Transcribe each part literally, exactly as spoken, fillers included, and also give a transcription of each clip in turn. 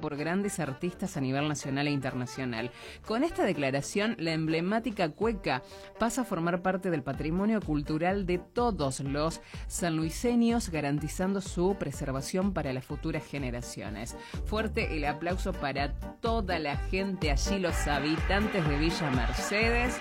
por grandes artistas a nivel nacional e internacional. Con esta declaración, la emblemática cueca pasa a formar parte del patrimonio cultural de todos los sanluiseños, garantizando su preservación para las futuras generaciones. Fuerte el aplauso para toda la gente allí, los habitantes de Villa Mercedes.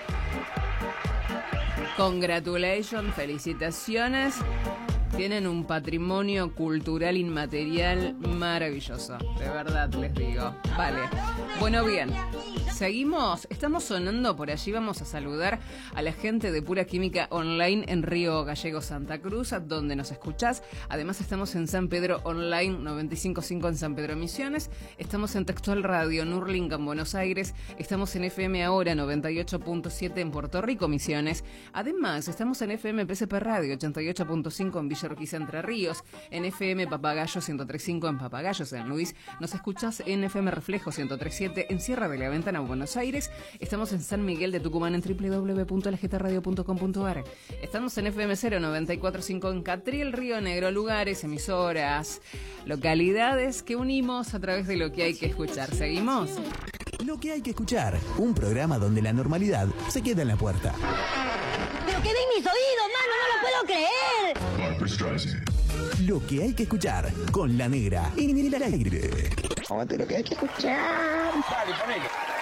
Congratulations, felicitaciones. Tienen un patrimonio cultural inmaterial maravilloso, de verdad les digo. Vale, bueno, bien, seguimos, estamos sonando por allí, vamos a saludar a la gente de Pura Química Online en Río Gallego, Santa Cruz, donde nos escuchás. Además estamos en San Pedro Online noventa y cinco punto cinco en San Pedro Misiones, estamos en Textual Radio Nurling en Buenos Aires, estamos en F M Ahora noventa y ocho punto siete en Puerto Rico Misiones. Además estamos en F M P S P Radio ochenta y ocho punto cinco en Villa Urquiza, Entre Ríos, en F M Papagayo ciento tres punto cinco en Papagayo, San Luis. Nos escuchás en F M Reflejo ciento tres punto siete en Sierra de la Ventana, Buenos Aires. Estamos en San Miguel de Tucumán en doble u doble u doble u punto l g t radio punto com punto a r. Estamos en F M cero noventa y cuatro punto cinco en Catriel, Río Negro. Lugares, emisoras, localidades que unimos a través de lo que hay que escuchar. ¿Seguimos? Lo que hay que escuchar, un programa donde la normalidad se queda en la puerta. ¡Pero que ven mis oídos, mano! ¡No lo puedo creer! Lo que hay que escuchar con La Negra en el aire. Aguante lo que hay que escuchar. Dale, ponele.